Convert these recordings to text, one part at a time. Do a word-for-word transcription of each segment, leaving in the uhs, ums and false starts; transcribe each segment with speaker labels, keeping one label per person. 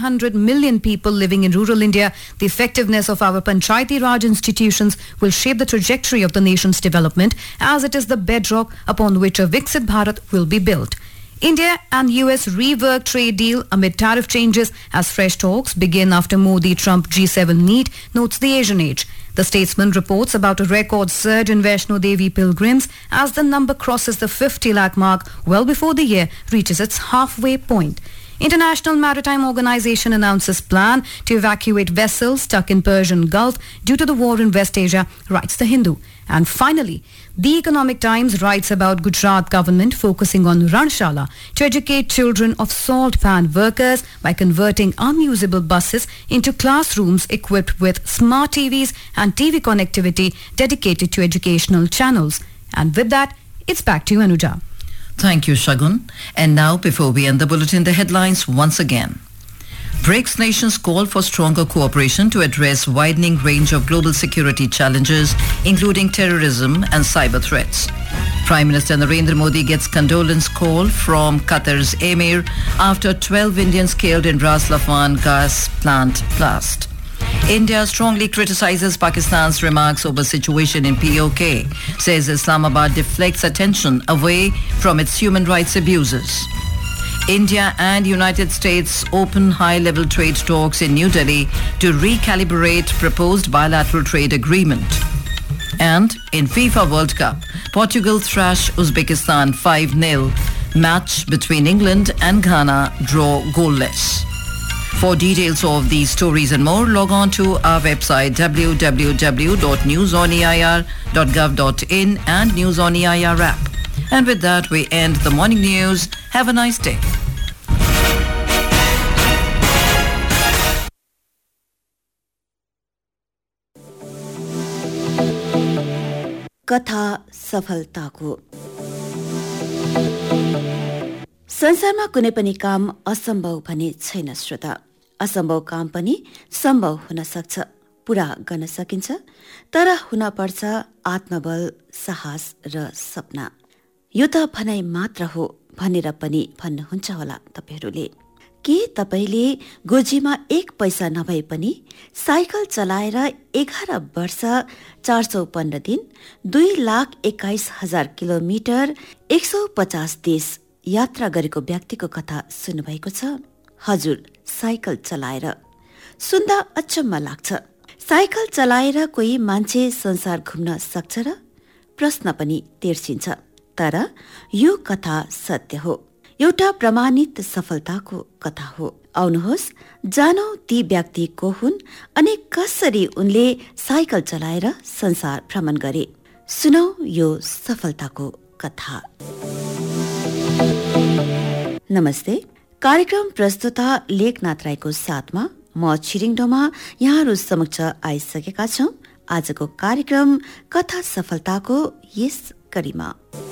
Speaker 1: hundred million people living in rural India, the effectiveness of our Panchayati Raj institutions will shape the trajectory of the nation's development, as it is the bedrock upon which a Viksit Bharat will be built. India and U S rework trade deal amid tariff changes as fresh talks begin after Modi-Trump G seven meet, notes the Asian Age. The Statesman reports about a record surge in Vaishno Devi pilgrims as the number crosses the fifty lakh mark well before the year reaches its halfway point. International Maritime Organization announces plan to evacuate vessels stuck in Persian Gulf due to the war in West Asia, writes The Hindu. And finally, The Economic Times writes about Gujarat government focusing on Ranshala to educate children of salt pan workers by converting unusable buses into classrooms equipped with smart T Vs and T V connectivity dedicated to educational channels. And with that, it's back to you, Anuja.
Speaker 2: Thank you, Shagun. And now, before we end the bulletin, the headlines once again. BRICS nations call for stronger cooperation to address widening range of global security challenges, including terrorism and cyber threats. Prime Minister Narendra Modi gets condolence call from Qatar's Emir after twelve Indians killed in Ras Laffan gas plant blast. India strongly criticizes Pakistan's remarks over situation in P O K, says Islamabad deflects attention away from its human rights abuses. India and United States open high-level trade talks in New Delhi to recalibrate proposed bilateral trade agreement. And in FIFA World Cup, Portugal thrash Uzbekistan five nil. Match between England and Ghana draw goalless. For details of these stories and more, log on to our website w w w dot news on e i r dot gov dot in and News on E I R app. And with that, we end the morning news. Have a nice day.
Speaker 3: कथा सफलताको। संसारमा कुनै पनि काम असम्भव भने छैन श्रोता। असम्भव काम पनि सम्भव हुन सक्छ, पूरा गर्न सकिन्छ, तर हुन पर्छ आत्मबल, साहस र सपना। यो त भनाइ मात्र हो भनेर पनि भन्नुहुन्छ होला तपाईहरूले। के तपाईले गोजीमा एक पैसा नभए पनि साइकल चलाएर एघार वर्ष चार सौ पन्ध्र दिन दुई लाख एक्काइस हजार किलोमिटर एक सौ पचास देश यात्रा गरेको व्यक्तिको कथा सुन्नुभएको छ? हजुर, साइकल चलाएर। सुन्दा अचम्म लाग्छ। साइकल चलाएर कोही मान्छे संसार घुम्न सक्छ र? प्रश्न पनि तेर्सिन्छ। तर यो कथा सत्य हो, एउटा प्रमाणित सफलताको कथा हो। आउनुहोस् जानौ ती व्यक्ति को हुन् अनि कसरी उनले साइकल चलाएर संसार भ्रमण गरे। सुनौ यो सफलताको कथा। नमस्ते, कार्यक्रम प्रस्तुता लेखनाथ राईको साथमा म छिरिङडोमा यहाँहरू समक्ष आइसकेका छौं। आजको कार्यक्रम कथा सफलताको यस कड़ीमा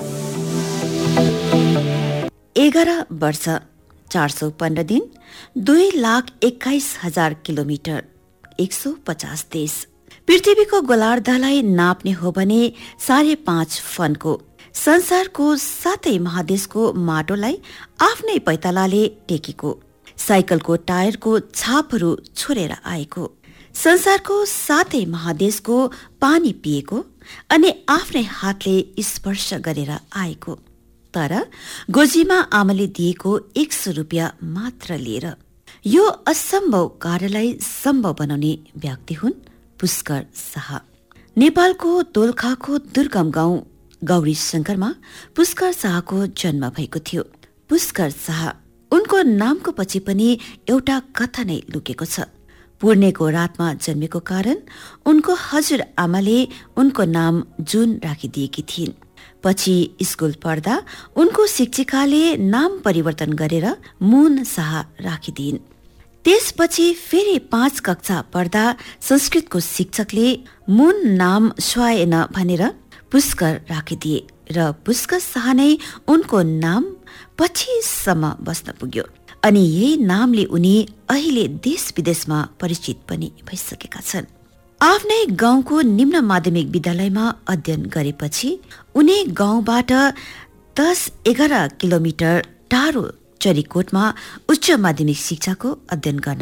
Speaker 3: एघार वर्ष चार सौ पन्ध्र दिन दुई लाख एक्काइस हजार किलोमिटर एक सौ पचास देश। पृथ्वीको गोलार्धलाई नाप्ने हो भने साढे पाँच फनको, संसारको सातै महादेशको माटोलाई आफ्नै पैतालाले टेकेको, साइकलको टायरको छापहरू छोडेर आएको, संसारको सातै महादेशको पानी पिएको अनि आफ्नै हातले स्पर्श गरेर आएको, तर गोजीमा आमाले दिएको एक सौ रुपियाँ मात्र लिएर। यो असम्भव कार्यलाई सम्भव बनाउने व्यक्ति हुन् पुष्कर शाह। नेपालको दोलखाको दुर्गम गाउँ गौरी शंकरमा पुष्कर शाहको जन्म भएको थियो। पुष्कर शाह, उनको नामको पछि पनि एउटा कथा नै लुकेको छ। पूर्णेको रातमा जन्मेको कारण उनको हजुर आमाले उनको नाम जुन राखिदिएकी थिइन्। पछि स्कुल पढ्दा उनको शिक्षिकाले नाम परिवर्तन गरेर मुन शाह राखिदिइन्। त्यसपछि फेरि पाँच कक्षा पढ्दा संस्कृतको शिक्षकले मुन नाम सुहाएन भनेर पुष्कर राखिदिए र पुष्कर शाह नै उनको नाम पछिसम्म बस्न पुग्यो। अनि यही नामले उनी अहिले देश विदेशमा परिचित पनि भइसकेका छन्। आफ्नै गाउँको निम्न माध्यमिक विद्यालयमा अध्ययन गरेपछि उनी गाउँबाट दस एघार किलोमिटर टाढो चरीकोटमा उच्च माध्यमिक शिक्षाको अध्ययन गर्न